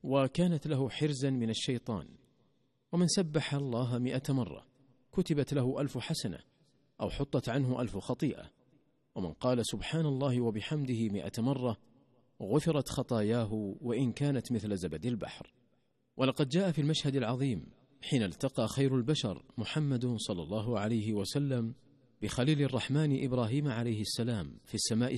وكانت له حرزا من الشيطان. ومن سبح الله 100 مرة كتبت له 1000 حسنة أو حطت عنه 1000 خطيئة. ومن قال سبحان الله وبحمده 100 مرة غفرت خطاياه وإن كانت مثل زبد البحر. ولقد جاء في المشهد العظيم حين التقى خير البشر محمد صلى الله عليه وسلم بخليل الرحمن إبراهيم عليه السلام في السماء